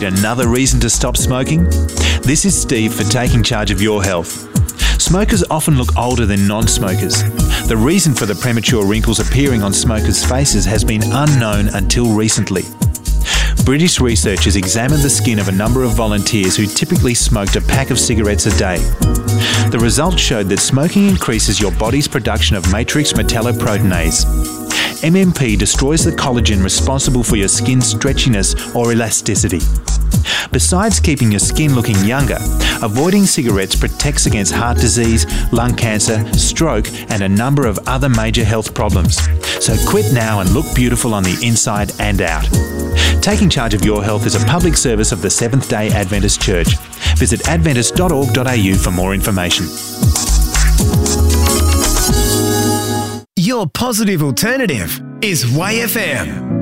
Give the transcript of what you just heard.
Need another reason to stop smoking? This is Steve for Taking Charge of Your Health. Smokers often look older than non-smokers. The reason for the premature wrinkles appearing on smokers' faces has been unknown until recently. British researchers examined the skin of a number of volunteers who typically smoked a pack of cigarettes a day. The results showed that smoking increases your body's production of matrix metalloproteinase. MMP destroys the collagen responsible for your skin's stretchiness or elasticity. Besides keeping your skin looking younger, avoiding cigarettes protects against heart disease, lung cancer, stroke, and a number of other major health problems. So quit now and look beautiful on the inside and out. Taking Charge of Your Health is a public service of the Seventh-day Adventist Church. Visit adventist.org.au for more information. Your positive alternative is Way FM.